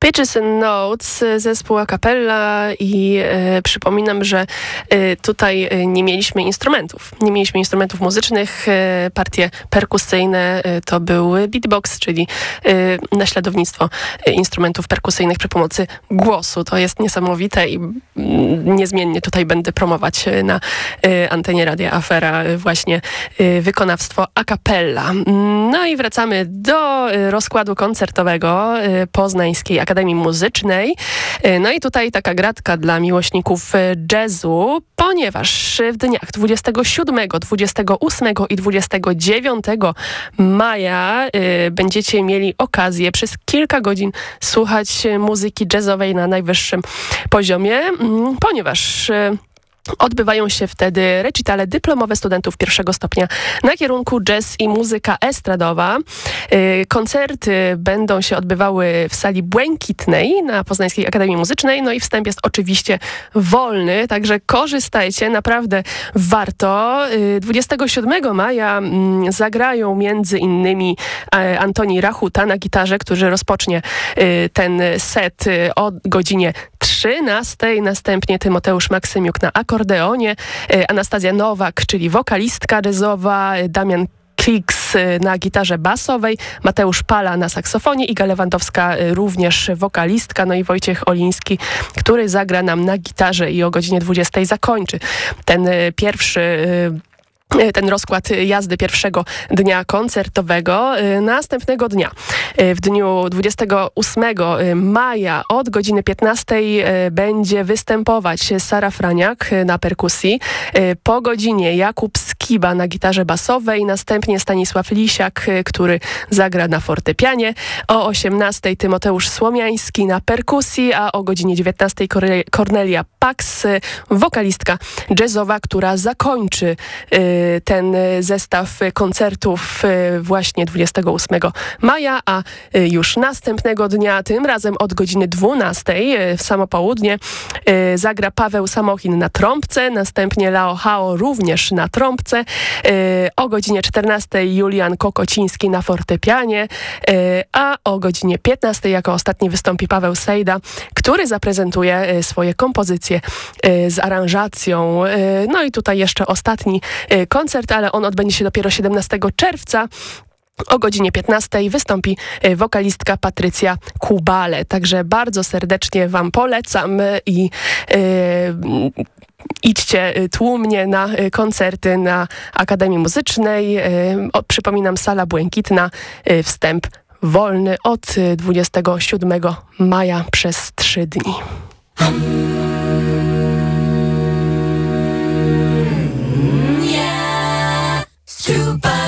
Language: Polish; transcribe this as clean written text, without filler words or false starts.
Pitches and Notes, zespół a cappella i przypominam, że tutaj nie mieliśmy instrumentów. Nie mieliśmy instrumentów muzycznych. Partie perkusyjne to był beatbox, czyli naśladownictwo instrumentów perkusyjnych przy pomocy głosu. To jest niesamowite i niezmiennie tutaj będę promować na antenie Radia Afera właśnie wykonawstwo a cappella. No i wracamy do rozkładu koncertowego Poznańskiej Akademii Muzycznej. No i tutaj taka gratka dla miłośników jazzu, ponieważ w dniach 27, 28 i 29 maja będziecie mieli okazję przez kilka godzin słuchać muzyki jazzowej na najwyższym poziomie, ponieważ odbywają się wtedy recitale dyplomowe studentów pierwszego stopnia na kierunku jazz i muzyka estradowa. Koncerty będą się odbywały w sali Błękitnej na Poznańskiej Akademii Muzycznej. No i wstęp jest oczywiście wolny, także korzystajcie, naprawdę warto. 27 maja zagrają między innymi Antoni Rachuta na gitarze, który rozpocznie ten set o godzinie 13. Następnie Tymoteusz Maksymiuk na akordeonie, Anastazja Nowak, czyli wokalistka jazzowa, Damian Kliks na gitarze basowej, Mateusz Pala na saksofonie, Iga Lewandowska również wokalistka, no i Wojciech Oliński, który zagra nam na gitarze i o godzinie 20 zakończy ten rozkład jazdy pierwszego dnia koncertowego. Następnego dnia, w dniu 28 maja od godziny 15 będzie występować Sara Franiak na perkusji. Po godzinie Jakub Skiba na gitarze basowej, następnie Stanisław Lisiak, który zagra na fortepianie. O 18 Tymoteusz Słomiański na perkusji, a o godzinie 19 Kornelia Pax, wokalistka jazzowa, która zakończy ten zestaw koncertów właśnie 28 maja, a już następnego dnia, tym razem od godziny 12 w samo południe, zagra Paweł Samochin na trąbce, następnie Lao Hao również na trąbce, o godzinie 14 Julian Kokociński na fortepianie, a o godzinie 15 jako ostatni wystąpi Paweł Sejda, który zaprezentuje swoje kompozycje z aranżacją. No i tutaj jeszcze ostatni koncert, ale on odbędzie się dopiero 17 czerwca. O godzinie 15 wystąpi wokalistka Patrycja Kubale. Także bardzo serdecznie wam polecam i idźcie tłumnie na koncerty na Akademii Muzycznej. Przypominam, sala Błękitna, wstęp wolny od 27 maja przez 3 dni. Super.